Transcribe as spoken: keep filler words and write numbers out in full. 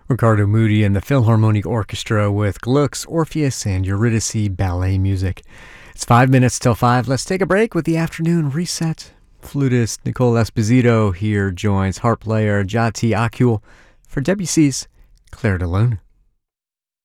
Ricardo Muti and the Philharmonic Orchestra with Gluck's Orpheus and Eurydice ballet music. It's five minutes till five. Let's take a break with the afternoon reset. Flutist Nicole Esposito here joins harp player Jati Akul for Debussy's Clair de Lune.